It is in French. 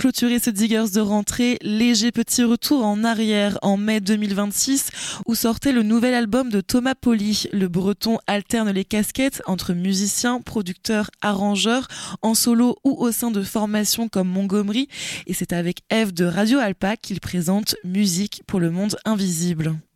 clôturer ce Diggers de rentrée, léger petit retour en arrière en mai 2026 où sortait le nouvel album de Thomas Pauly. Le Breton alterne les casquettes entre musicien, producteur, arrangeur, en solo ou au sein de formations comme Montgomery. Et c'est avec Eve de Radio Alpa qu'il présente Musique pour le monde invisible.